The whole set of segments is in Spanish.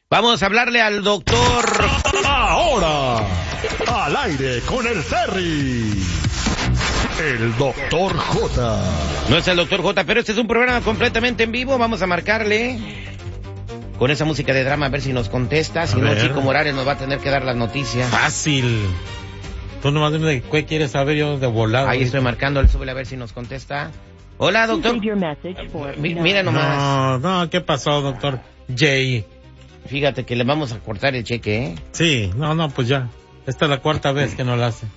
Vamos a hablarle al doctor. Ahora, al aire con el Terry. El doctor J. No es el doctor J, pero este es un programa completamente en vivo. Vamos a marcarle con esa música de drama a ver si nos contesta. Si no, Chico Morales nos va a tener que dar las noticias. Fácil. Tú nomás dime de qué quieres saber, yo de volado. Ahí estoy marcando, súbele a ver si nos contesta. Hola, doctor. Mira nomás. No, ¿qué pasó, doctor Jay? Fíjate que le vamos a cortar el cheque, ¿eh? Sí, no, pues ya. Esta es la cuarta vez que no la hace.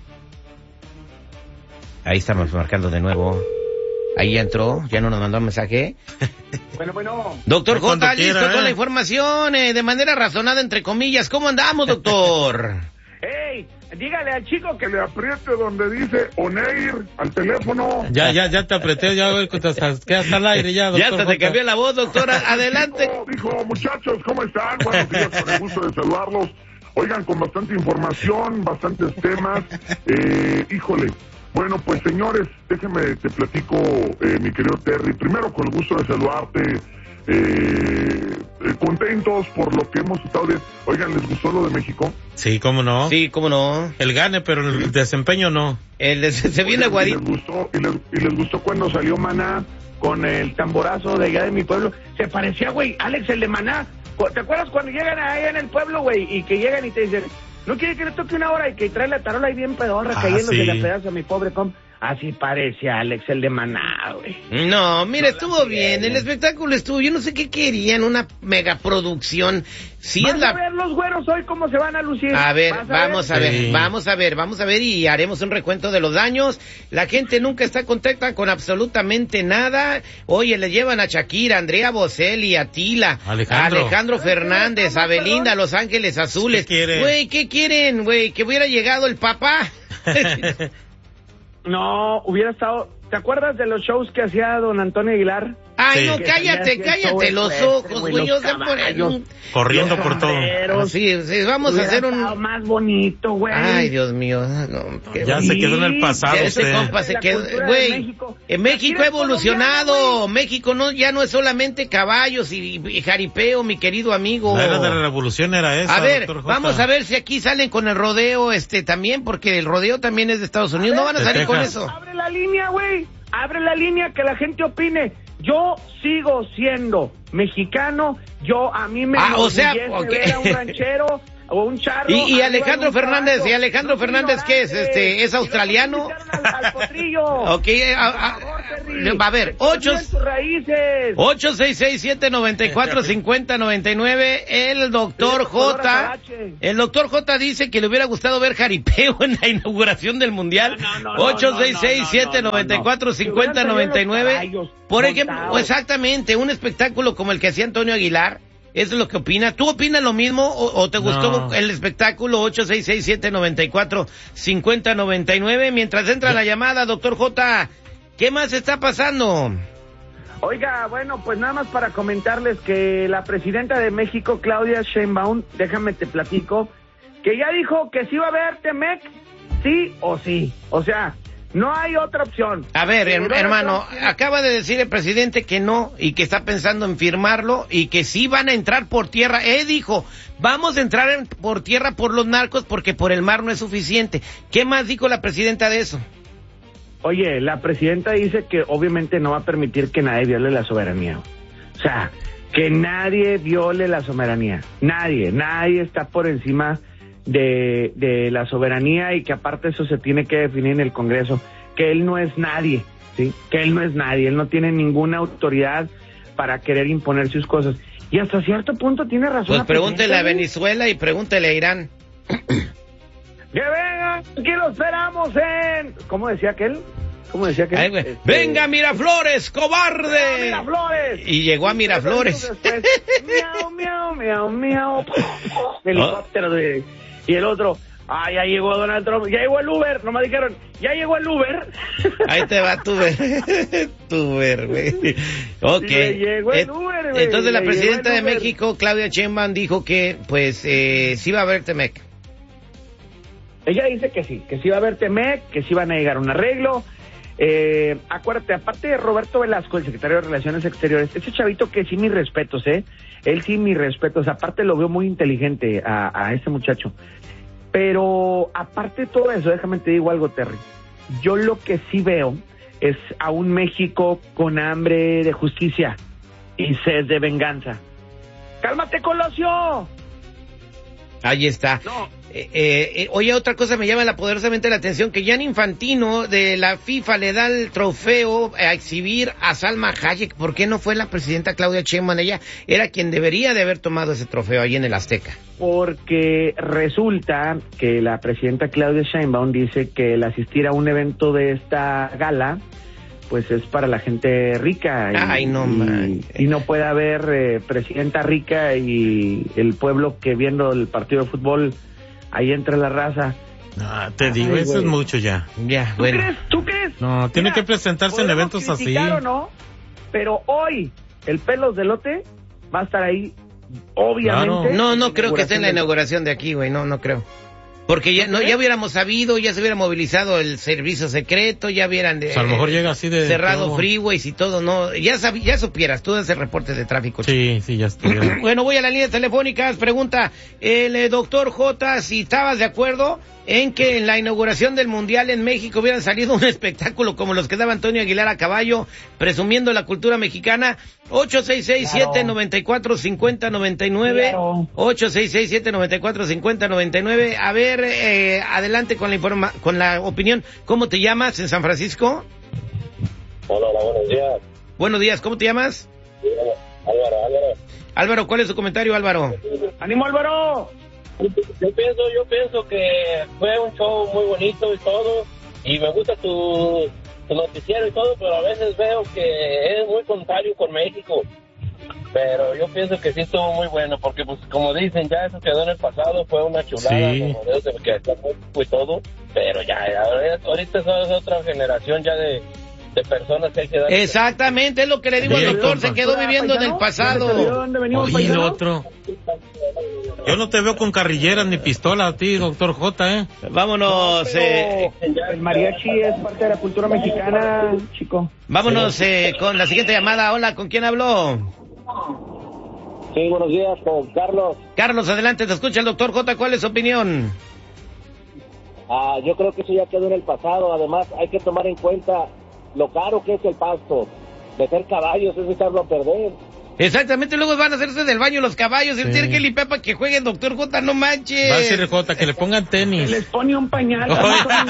Ahí estamos marcando de nuevo. Ahí ya entró, ya no nos mandó un mensaje. Bueno. Doctor J, listo quiera, con la información, de manera razonada, entre comillas. ¿Cómo andamos, doctor? ¡Ey! Dígale al chico que le apriete donde dice Oneir al teléfono. Ya te apreté, ya quedas al aire ya, doctor. Ya hasta te cambió la voz, doctora. Adelante. Dijo, muchachos, ¿cómo están? Buenos días, con el gusto de saludarlos. Oigan, con bastante información, bastantes temas. Híjole. Bueno, pues señores, déjenme, te platico, mi querido Terry. Primero, con el gusto de saludarte. Contentos por lo que hemos estado de... Oigan, ¿les gustó lo de México? Sí, ¿cómo no? Sí, cómo no. El gane, pero el desempeño no. Se viene aguadito. Y les gustó cuando salió Maná con el tamborazo de allá de mi pueblo. Se parecía, güey, Alex, el de Maná. ¿Te acuerdas cuando llegan allá en el pueblo, güey, y que llegan y te dicen, no quiere que le toque una hora y que trae la tarola ahí bien pedorra cayéndose sí. la pedazo a mi pobre compa? Así parece Alex, el de Maná, güey. No, mira, estuvo bien, el espectáculo estuvo, yo no sé qué querían, una megaproducción. Sí, ¿Vas a ver los güeros hoy cómo se van a lucir? A ver, vamos a ver y haremos un recuento de los daños. La gente nunca está contenta con absolutamente nada. Oye, le llevan a Shakira, Andrea Bocelli, a Tila, Alejandro Fernández, a Belinda, Los Ángeles Azules. Güey, ¿qué quieren, güey? ¿Que hubiera llegado el papá? No, hubiera estado... ¿Te acuerdas de los shows que hacía don Antonio Aguilar? Ay, sí. No, cállate los ojos, güey. Corriendo por todo. Sí, vamos a hacer un... más bonito, güey. Ay, Dios mío. No, ya se quedó en el pasado. Ese compa se quedó, güey. México ha evolucionado. México ya no es solamente caballos y jaripeo, mi querido amigo. La era de la revolución era esa. A ver, vamos a ver si aquí salen con el rodeo, también, porque el rodeo también es de Estados Unidos. No van a salir con eso. Abre la línea, güey. Abre la línea, que la gente opine. Yo sigo siendo mexicano, a mí me ver a un ranchero o un charro. ¿Y Alejandro Fernández? ¿Y Alejandro Fernández qué es? ¿Es australiano? Al potrillo. Ok, a ver, 866-794-5099, el doctor J. El doctor J dice que le hubiera gustado ver jaripeo en la inauguración del Mundial. 866-794-5099. Por ejemplo, exactamente, un espectáculo como el que hacía Antonio Aguilar. Eso es lo que opina. ¿Tú opinas lo mismo o te gustó el espectáculo? 866-794-5099. Mientras entra la llamada, doctor J, ¿qué más está pasando? Oiga, bueno, pues nada más para comentarles que la presidenta de México, Claudia Sheinbaum, déjame te platico, que ya dijo que sí va a haber Temec, sí o sí. O sea, no hay otra opción. A ver, hermano, acaba de decir el presidente que no y que está pensando en firmarlo y que sí van a entrar por tierra. Dijo, vamos a entrar por tierra por los narcos porque por el mar no es suficiente. ¿Qué más dijo la presidenta de eso? Oye, la presidenta dice que obviamente no va a permitir que nadie viole la soberanía. O sea, que nadie viole la soberanía. Nadie está por encima de la soberanía y que aparte eso se tiene que definir en el Congreso, que él no es nadie, ¿sí? Que él no es nadie, él no tiene ninguna autoridad para querer imponer sus cosas. Y hasta cierto punto tiene razón. Pues pregúntele a Venezuela y pregúntele a Irán. Que vengan, que lo esperamos en... ¿Cómo decía aquel? Ay, ¡venga, Miraflores, cobarde! ¡Miraflores! Y llegó a Miraflores. Miau. Helicóptero de... Y el otro, ya llegó Donald Trump, ya llegó el Uber, nomás dijeron, ya llegó el Uber. Ahí te va tu Uber, güey. Ok. Llegó el Uber, güey. Entonces la presidenta de México, Claudia Sheinbaum, dijo que, pues, sí va a haber Temec. Ella dice que sí va a haber Temec, que sí van a llegar a un arreglo. Acuérdate, aparte de Roberto Velasco, el secretario de Relaciones Exteriores, ese chavito que sí mis respetos, él sí mis respetos, aparte lo veo muy inteligente a ese muchacho. Pero aparte de todo eso, déjame te digo algo, Terry. Yo lo que sí veo es a un México con hambre de justicia y sed de venganza. ¡Cálmate, Colosio! Ahí está. No. Oye, otra cosa me llama poderosamente la atención, que Gianni Infantino de la FIFA le da el trofeo a exhibir a Salma Hayek. ¿Por qué no fue la presidenta Claudia Sheinbaum? Ella era quien debería de haber tomado ese trofeo ahí en el Azteca. Porque resulta que la presidenta Claudia Sheinbaum dice que el asistir a un evento de esta gala pues es para la gente rica y no puede haber presidenta rica y el pueblo que viendo el partido de fútbol ahí entre la raza. Te digo, eso es mucho ya. Ya, bueno. ¿Tú crees? No, tiene que presentarse en eventos así. O no, pero hoy el pelos de lote va a estar ahí, obviamente. Claro. No creo que esté en la inauguración de aquí, güey, no creo. Porque ya hubiéramos sabido, ya se hubiera movilizado el servicio secreto, ya hubieran a lo mejor llega así de cerrado todo. Freeways y todo, no, ya supieras, tú haces reportes de tráfico. Sí, ya estuviera. Bueno, voy a las líneas telefónicas, pregunta el doctor J si estabas de acuerdo en que en la inauguración del Mundial en México hubieran salido un espectáculo como los que daba Antonio Aguilar a caballo, presumiendo la cultura mexicana. 866-794-5099, claro. 866-794-5099. A ver, adelante con la opinión. ¿Cómo te llamas en San Francisco? Hola, buenos días. Buenos días, ¿cómo te llamas? Álvaro. Álvaro, ¿cuál es tu comentario, Álvaro? ¡Ánimo, Álvaro! Yo pienso que fue un show muy bonito y todo, y me gusta tu noticiero y todo, pero a veces veo que es muy contrario con México. Pero yo pienso que sí estuvo muy bueno, porque pues como dicen, ya eso quedó en el pasado, fue una chulada, sí. Como de que está México y todo, pero ya ahorita es otra generación ya de personas que hay que dar. Exactamente, es lo que le digo al doctor, se quedó viviendo en el pasado. Oye, el otro. Yo no te veo con carrilleras ni pistola a ti, doctor J, Vámonos. El mariachi es parte de la cultura mexicana, chico. Vámonos con la siguiente llamada. Hola, ¿con quién habló? Sí, buenos días, con Carlos. Carlos, adelante, te escucha el doctor J, ¿cuál es su opinión? Yo creo que eso ya quedó en el pasado, además hay que tomar en cuenta lo caro que es el pasto. Meter caballos es echarlo a perder. Exactamente, luego van a hacerse del baño los caballos, y tiene que limpiar para que juegue el doctor J, no manches. Va a decir J, que le pongan tenis. Les pone un pañal. Un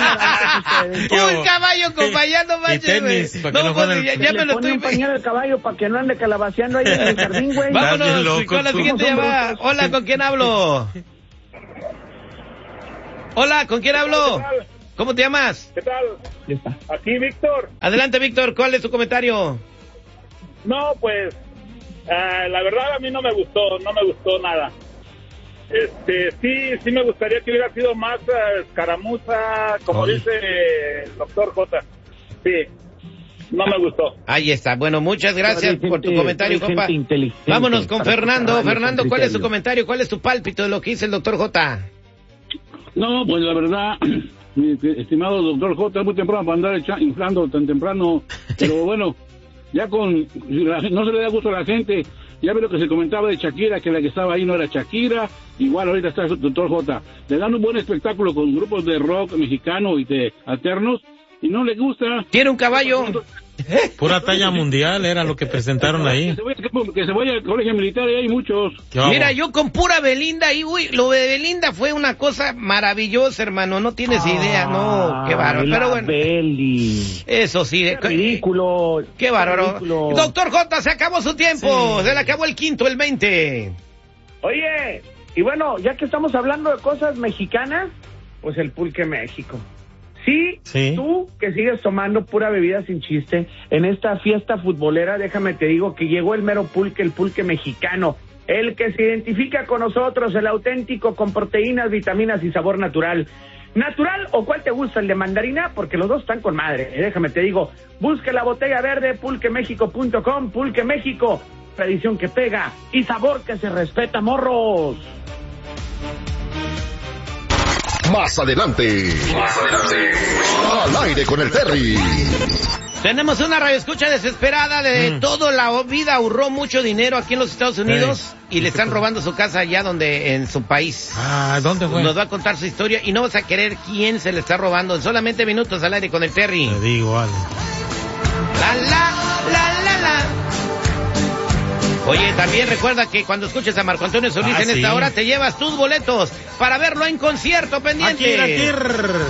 caballo con pañal, no manches. Y tenis, para que no pues, ya me lo estoy... un pañal al caballo para que no ande calabaceando ahí en el jardín, güey. Vámonos con la siguiente llamada. Hola, ¿con quién hablo? Hola, ¿con quién hablo? ¿Cómo te llamas? ¿Qué tal? Aquí, Víctor. Adelante, Víctor, ¿cuál es tu comentario? No, pues, la verdad a mí no me gustó nada. Sí me gustaría que hubiera sido más escaramuza, como dice el doctor J. Sí, no me gustó. Ahí está. Bueno, muchas gracias por tu comentario, compa. Vámonos con Fernando. Fernando, ¿cuál es tu comentario? ¿Cuál es tu pálpito de lo que dice el doctor J? No, pues la verdad, mi estimado doctor J, es muy temprano para andar inflando tan temprano, pero bueno, ya no se le da gusto a la gente. Ya ve lo que se comentaba de Shakira, que la que estaba ahí no era Shakira. Igual ahorita está el doctor J. Le dan un buen espectáculo con grupos de rock mexicano y de alternos, y no le gusta. ¿Tiene un caballo? Pura talla mundial era lo que presentaron ahí. Que se vaya al colegio militar, y hay muchos. Mira, yo con pura Belinda, y uy, lo de Belinda fue una cosa maravillosa, hermano, no tienes idea, no, qué bárbaro, pero bueno. Beli. Eso sí, qué ridículo. Qué bárbaro. Ridículo. Doctor J, se acabó su tiempo, Sí. se le acabó el quinto, el 20. Oye, y bueno, ya que estamos hablando de cosas mexicanas, pues el Pulque México. Sí, tú que sigues tomando pura bebida sin chiste, en esta fiesta futbolera, déjame te digo que llegó el mero pulque, el pulque mexicano, el que se identifica con nosotros, el auténtico, con proteínas, vitaminas y sabor natural. ¿Natural o cuál te gusta, el de mandarina? Porque los dos están con madre, déjame te digo, busca la botella verde, pulquemexico.com, Pulque México, tradición que pega y sabor que se respeta, morros. Más adelante. Al aire con el Terry. Tenemos una radioescucha desesperada de toda la vida, ahorró mucho dinero aquí en los Estados Unidos y le están robando su casa allá en su país. ¿Dónde fue? Nos va a contar su historia y no vas a querer quién se le está robando en solamente minutos al aire con el Terry. Te digo algo. La. Oye, también recuerda que cuando escuches a Marco Antonio Solís en esta hora te llevas tus boletos para verlo en concierto pendiente. Aquí.